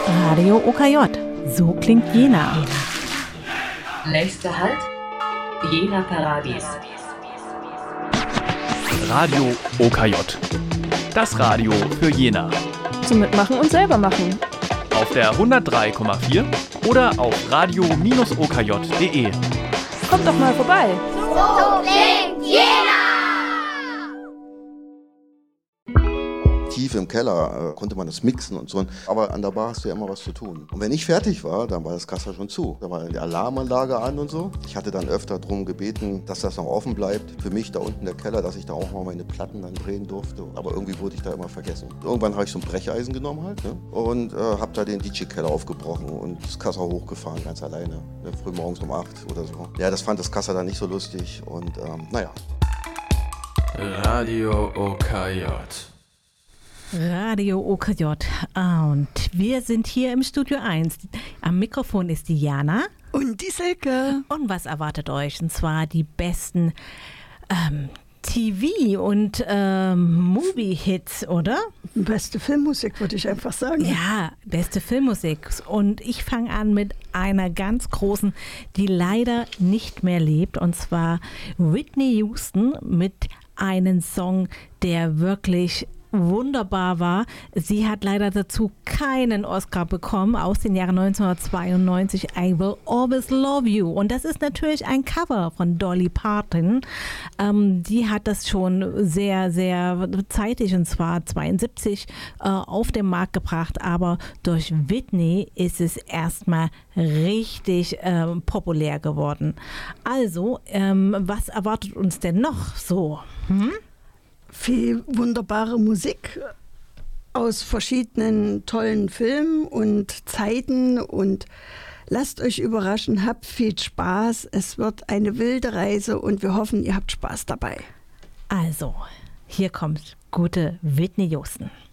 Radio OKJ. So klingt Jena. Nächster Halt, Jena Paradies. Radio OKJ. Das Radio für Jena. Zum Mitmachen und selber machen. Auf der 103,4 oder auf radio-okj.de. Kommt doch mal vorbei. So klingt Jena! Tief im Keller konnte man das mixen und so. Aber an der Bar hast du ja immer was zu tun. Und wenn ich fertig war, dann war das Kasser schon zu. Da war die Alarmanlage an und so. Ich hatte dann öfter darum gebeten, dass das noch offen bleibt. Für mich da unten der Keller, dass ich da auch mal meine Platten dann drehen durfte. Aber irgendwie wurde ich da immer vergessen. Irgendwann habe ich so ein Brecheisen genommen halt, ne? Und habe da den DJ-Keller aufgebrochen und das Kasser hochgefahren, ganz alleine. Ne? Früh morgens um 8 oder so. Ja, das fand das Kasser dann nicht so lustig und naja. Radio OKJ. Radio OKJ. Und wir sind hier im Studio 1. Am Mikrofon ist die Jana. Und die Silke. Und was erwartet euch? Und zwar die besten TV- und Movie-Hits, oder? Beste Filmmusik, würde ich einfach sagen. Ja, beste Filmmusik. Und ich fange an mit einer ganz großen, die leider nicht mehr lebt. Und zwar Whitney Houston mit einem Song, der wirklich wunderbar war. Sie hat leider dazu keinen Oscar bekommen aus dem Jahre 1992, I Will Always Love You. Und das ist natürlich ein Cover von Dolly Parton. Die hat das schon sehr, sehr zeitig, und zwar 72, auf den Markt gebracht. Aber durch Whitney ist es erstmal richtig populär geworden. Also, was erwartet uns denn noch so? Viel wunderbare Musik aus verschiedenen tollen Filmen und Zeiten, und lasst euch überraschen, habt viel Spaß. Es wird eine wilde Reise und wir hoffen, ihr habt Spaß dabei. Also, hier kommt gute Whitney Houston.